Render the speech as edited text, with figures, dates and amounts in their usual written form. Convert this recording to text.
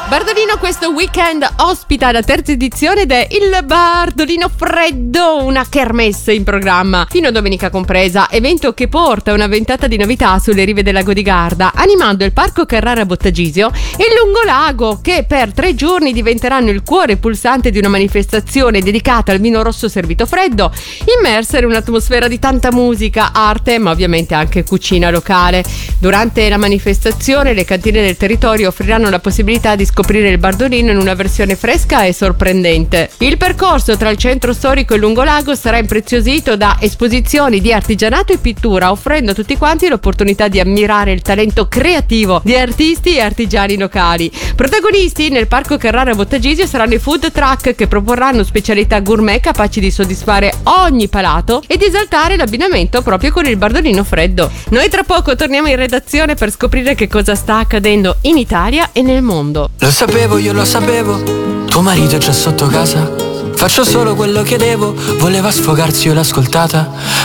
Bardolino questo weekend ospita la terza edizione del Bardolino Freddo, una kermesse in programma fino a domenica compresa, evento che porta una ventata di novità sulle rive del lago di Garda, animando il Parco Carrara Bottagisio e il Lungolago, che per 3 giorni diventeranno il cuore pulsante di una manifestazione dedicata al vino rosso servito freddo, immersa in un'atmosfera di tanta musica, arte, ma ovviamente anche cucina locale. Durante la manifestazione le cantine del territorio offriranno la possibilità di scoprire il Bardolino in una versione fresca e sorprendente. Il percorso tra il centro storico e il Lungolago sarà impreziosito da esposizioni di artigianato e pittura, offrendo a tutti quanti l'opportunità di ammirare il talento creativo di artisti e artigiani locali. Protagonisti nel Parco Carrara Bottagisio saranno i food truck, che proporranno specialità gourmet capaci di soddisfare ogni palato e di esaltare l'abbinamento proprio con il Bardolino freddo. Noi tra poco torniamo in redazione per scoprire che cosa sta accadendo in Italia e nel mondo. Lo sapevo, io lo sapevo, tuo marito è già sotto casa. Faccio solo quello che devo, voleva sfogarsi, io l'ho ascoltata,